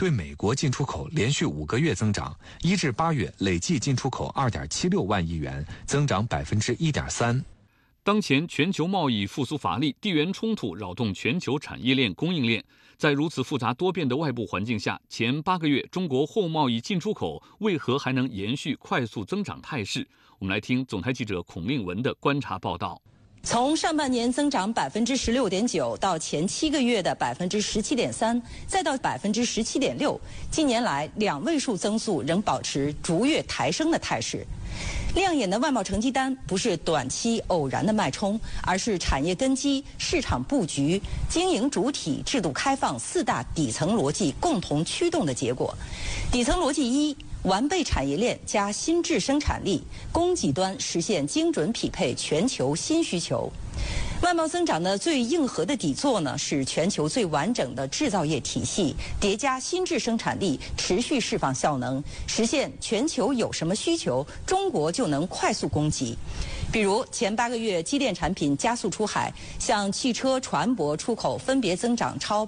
对美国进出口连续5个月增长，1至8月累计进出口2.76万亿元，增长1.3%。 当前全球贸易复苏乏力，地缘冲突扰动全球产业链、供应链。在如此复杂多变的外部环境下，前8个月中国货贸易进出口为何还能延续快速增长态势？我们来听总台记者孔令文的观察报道。 从上半年增长16.9%到前7个月的17.3%，再到17.6%，近年来2位数增速仍保持逐月抬升的态势。亮眼的外贸成绩单不是短期偶然的脉冲，而是产业根基、市场布局、经营主体、制度开放4大底层逻辑共同驱动的结果。底层逻辑1：完备产业链加新质生产力，供给端实现精准匹配全球新需求。外贸增长的最硬核的底座呢，是全球最完整的制造业体系，叠加新质生产力，持续释放效能，实现全球有什么需求，中国就能快速供给。比如前8个月机电产品加速出海，像汽车、船舶出口分别增长超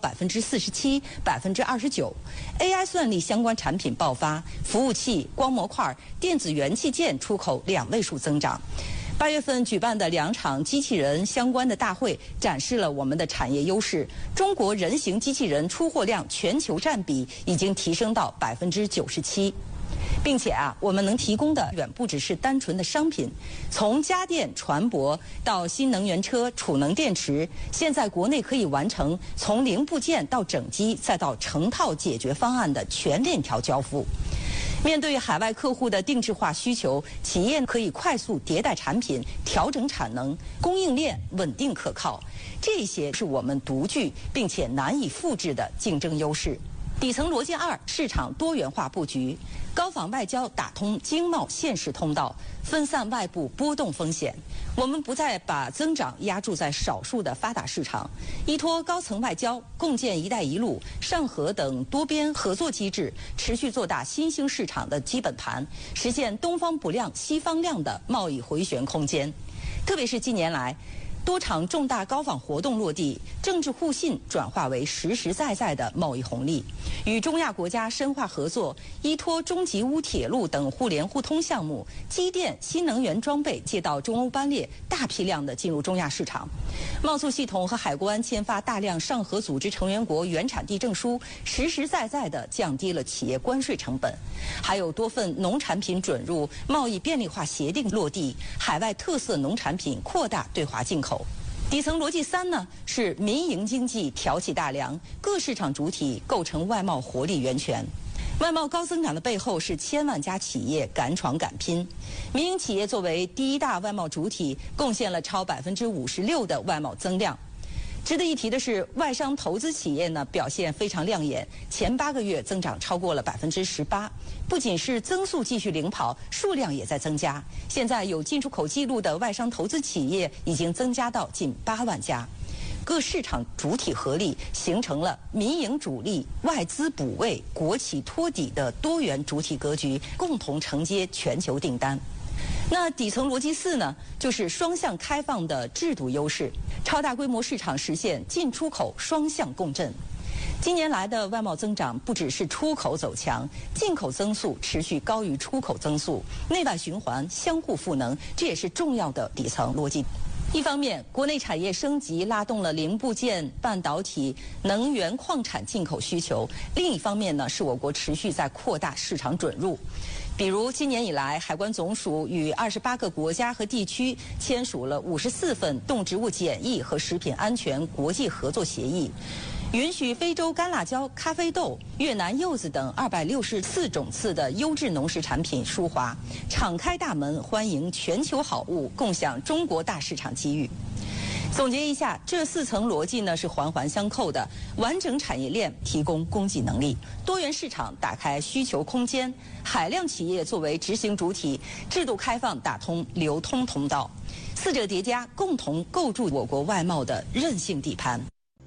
47%、29%。AI 算力相关产品爆发，服务器、光模块、电子元器件出口2位数增长。8月份举办的2场机器人相关的大会，展示了我们的产业优势。中国人形机器人出货量全球占比已经提升到97%。并且我们能提供的远不只是单纯的商品，从家电、船舶到新能源车、储能电池，现在国内可以完成从零部件到整机再到成套解决方案的全链条交付。面对海外客户的定制化需求，企业可以快速迭代产品，调整产能，供应链稳定可靠。这些是我们独具并且难以复制的竞争优势。底层逻辑2：市场多元化布局，高仿外交打通经贸现实通道，分散外部波动风险。我们不再把增长压注在少数的发达市场，依托高层外交，共建“一带一路”、上合等多边合作机制，持续做大新兴市场的基本盘，实现东方不亮西方亮的贸易回旋空间。特别是近年来，多场重大高仿活动落地，政治互信转化为实实在在的贸易红利。与中亚国家深化合作，依托中吉乌铁路等互联互通项目，机电、新能源装备接到中欧班列，大批量的进入中亚市场。贸促系统和海关签发大量上合组织成员国原产地证书，实实在在地降低了企业关税成本。还有多份农产品准入、贸易便利化协定落地，海外特色农产品扩大对华进口。底层逻辑3呢，是民营经济挑起大梁，各市场主体构成外贸活力源泉。外贸高增长的背后是千万家企业敢闯敢拼，民营企业作为第1大外贸主体，贡献了超56%的外贸增量。值得一提的是，外商投资企业呢表现非常亮眼，前8个月增长超过了18%，不仅是增速继续领跑，数量也在增加。现在有进出口记录的外商投资企业已经增加到近8万家。各市场主体合力，形成了民营主力、外资补位、国企托底的多元主体格局，共同承接全球订单。那底层逻辑4呢，就是双向开放的制度优势，超大规模市场实现进出口双向共振。今年来的外贸增长不只是出口走强，进口增速持续高于出口增速，内外循环相互赋能，这也是重要的底层逻辑。一方面，国内产业升级拉动了零部件、半导体、能源、矿产进口需求；另一方面呢，是我国持续在扩大市场准入。比如，今年以来，海关总署与28个国家和地区签署了54份动植物检疫和食品安全国际合作协议，允许非洲干辣椒、咖啡豆、越南柚子等264种次的优质农食产品输华，敞开大门欢迎全球好物，共享中国大市场机遇。总结一下，这4层逻辑呢是环环相扣的，完整产业链提供供给能力，多元市场打开需求空间，海量企业作为执行主体，制度开放打通流通通道，4者叠加，共同构筑我国外贸的韧性底盘。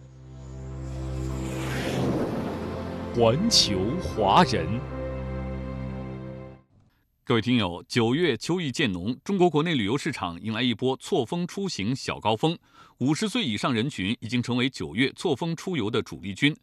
环球华人。各位听友，9月秋意渐浓，中国国内旅游市场迎来一波错峰出行小高峰，50岁以上人群已经成为9月错峰出游的主力军。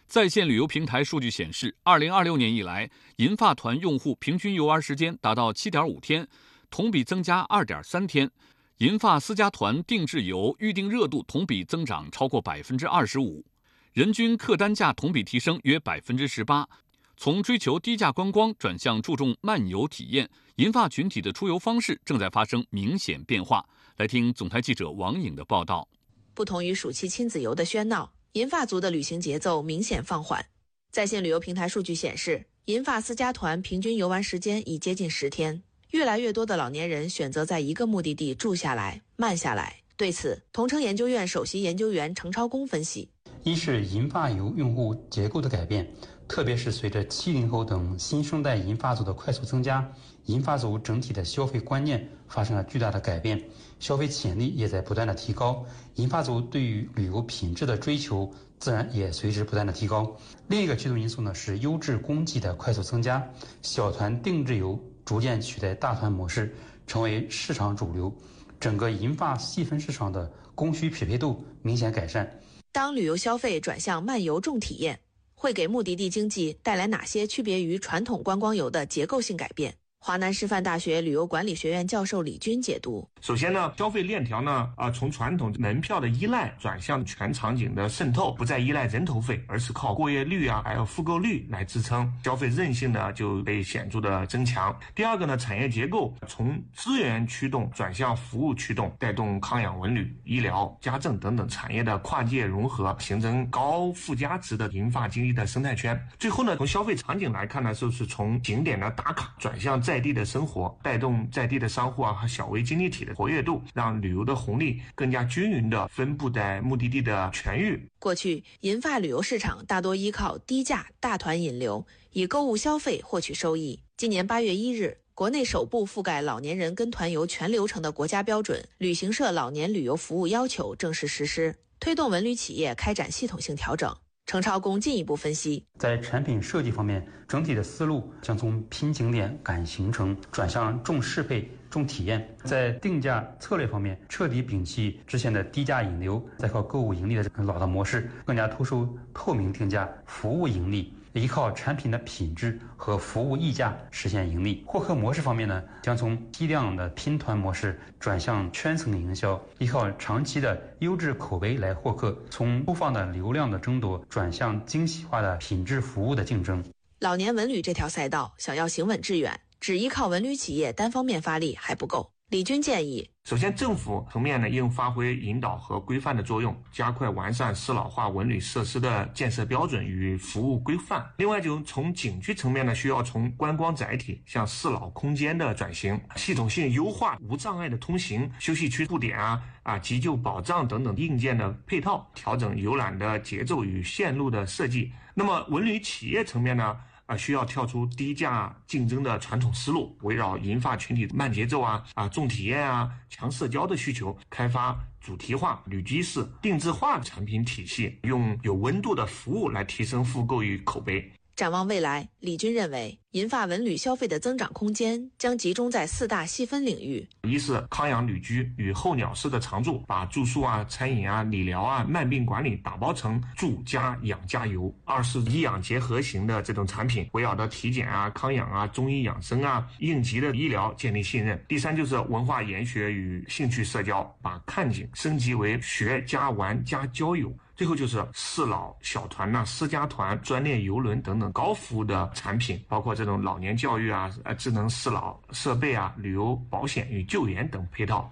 在线旅游平台数据显示，2026年以来，银发团用户平均游玩时间达到7.5天，同比增加2.3天。银发私家团定制游预订热度同比增长超过25%，人均客单价同比提升约18%。从追求低价观光转向注重漫游体验，银发群体的出游方式正在发生明显变化。来听总台记者王颖的报道。 不同于暑期亲子游的喧闹，银发族的旅行节奏明显放缓。在线旅游平台数据显示，银发私家团平均游玩时间已接近10天。越来越多的老年人选择在一个目的地住下来、慢下来。对此，同城研究院首席研究员程超公分析： 一是银发游用户结构的改变，特别是随着70后等新生代银发族的快速增加，银发族整体的消费观念发生了巨大的改变，消费潜力也在不断的提高，银发族对于旅游品质的追求自然也随之不断的提高。另一个驱动因素呢是优质供给的快速增加，小团定制游逐渐取代大团模式，成为市场主流，整个银发细分市场的供需匹配度明显改善。 当旅游消费转向慢游重体验，会给目的地经济带来哪些区别于传统观光游的结构性改变？华南师范大学旅游管理学院教授李军解读： 首先呢，消费链条呢，从传统门票的依赖转向全场景的渗透，不再依赖人头费，而是靠过夜率啊，还有复购率来支撑，消费韧性呢就被显著的增强。第二个呢，产业结构从资源驱动转向服务驱动，带动康养文旅、医疗、家政等等产业的跨界融合，形成高附加值的银发经济的生态圈。最后呢，从消费场景来看呢，就是从景点的打卡转向在地的生活，带动在地的商户啊和小微经济体的活跃度，让旅游的红利更加均匀地分布在目的地的全域。 过去，银发旅游市场大多依靠低价大团引流，以购物消费获取收益。今年8月1日，国内首部覆盖老年人跟团游全流程的国家标准《旅行社老年旅游服务要求》正式实施，推动文旅企业开展系统性调整。程超公进一步分析， 在产品设计方面，整体的思路将从拼景点赶行程转向重适配重体验。在定价策略方面，彻底摒弃之前的低价引流再靠购物盈利的老的模式，更加突出透明定价、服务盈利，依靠产品的品质和服务溢价实现盈利。获客模式方面呢，将从批量的拼团模式转向圈层营销，依靠长期的优质口碑来获客，从粗放的流量的争夺转向精细化的品质服务的竞争。 老年文旅这条赛道想要行稳致远，只依靠文旅企业单方面发力还不够。李军建议， 首先政府层面呢应发挥引导和规范的作用，加快完善适老化文旅设施的建设标准与服务规范。另外就从景区层面呢，需要从观光载体向适老空间的转型，系统性优化无障碍的通行、休息区布点急救保障等等硬件的配套，调整游览的节奏与线路的设计。那么文旅企业层面呢，需要跳出低价竞争的传统思路，围绕银发群体慢节奏重体验强社交的需求，开发主题化、旅居式、定制化的产品体系，用有温度的服务来提升复购与口碑。 展望未来，李军认为银发文旅消费的增长空间将集中在4大细分领域： 一是康养旅居与候鸟式的常住，把住宿餐饮理疗慢病管理打包成住加养加游；二是医养结合型的这种产品，围绕着体检康养中医养生应急的医疗建立信任；第三就是文化研学与兴趣社交，把看景升级为学加玩加交友；最后就是适老小团私家团、专列邮轮等等高服务的产品，包括这种老年教育智能适老设备旅游保险与救援等配套。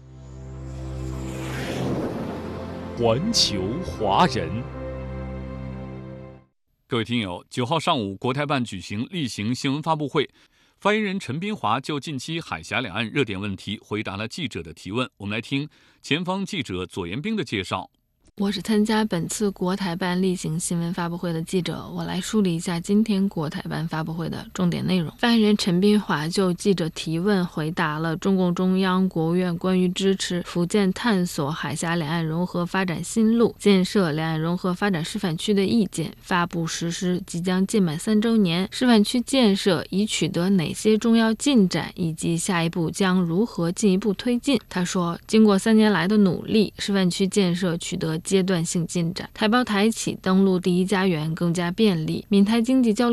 环球华人，各位听友，9号上午，国台办举行例行新闻发布会，发言人陈斌华就近期海峡两岸热点问题回答了记者的提问。我们来听前方记者左延兵的介绍。 我是参加本次国台办例行新闻发布会的记者，我来梳理一下今天国台办发布会的重点内容。发言人陈斌华就记者提问回答了中共中央、国务院关于支持福建探索海峡两岸融合发展新路、建设两岸融合发展示范区的意见，发布实施即将届满3周年，示范区建设已取得哪些重要进展，以及下一步将如何进一步推进。他说，经过3年来的努力，示范区建设取得阶段性进展。台胞台企登陆第一家园更加便利，闽台经济交流